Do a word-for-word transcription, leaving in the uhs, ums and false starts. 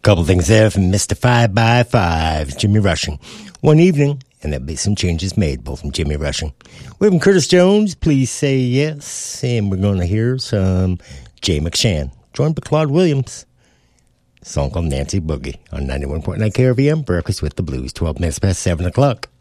Couple things there from Mister Five by Five, Jimmy Rushing. One evening, and there'll be some changes made, both from Jimmy Rushing. We have Curtis Jones, Please Say Yes, and we're going to hear some Jay McShann, joined by Claude Williams. A song called Nancy Boogie on ninety-one point nine K R V M, Breakfast with the Blues, twelve minutes past seven o'clock.